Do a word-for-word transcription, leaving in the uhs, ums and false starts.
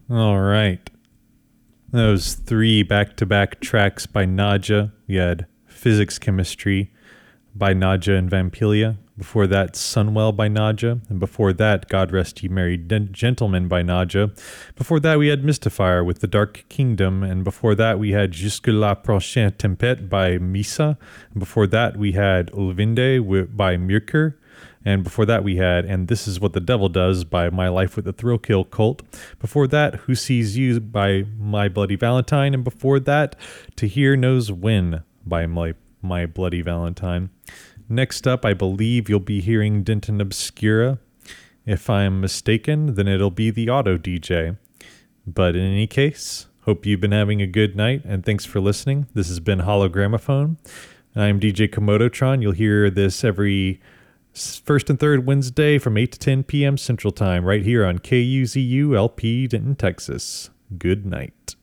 All right. Those three back-to-back tracks by Nadja. We had Physics Chemistry by Nadja and Vampilia. Before that, Sunwell by Nadja. And before that, God Rest Ye Merry Gentlemen by Nadja. Before that, we had Mystifier with The Dark Kingdom. And before that, we had Jusque la prochaine tempête by Misa. And before that, we had Ulvinde by Mirker. And before that, we had And This Is What the Devil Does by My Life with the Thrill Kill Cult. Before that, Who Sees You by My Bloody Valentine. And before that, To Hear Knows When by My, My Bloody Valentine. Next up, I believe you'll be hearing Denton Obscura. If I'm mistaken, then it'll be the Auto D J. But in any case, hope you've been having a good night, and thanks for listening. This has been Hologramophone. I'm D J Komodotron. You'll hear this every first and third Wednesday from eight to ten p.m. Central Time, right here on K U Z U L P Denton, Texas. Good night.